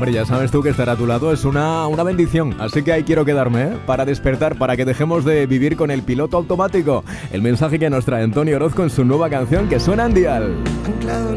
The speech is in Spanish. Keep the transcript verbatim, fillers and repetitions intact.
Hombre, ya sabes tú que estar a tu lado es una, una bendición. Así que ahí quiero quedarme, ¿eh? Para despertar, para que dejemos de vivir con el piloto automático. El mensaje que nos trae Antonio Orozco en su nueva canción que suena en Dial.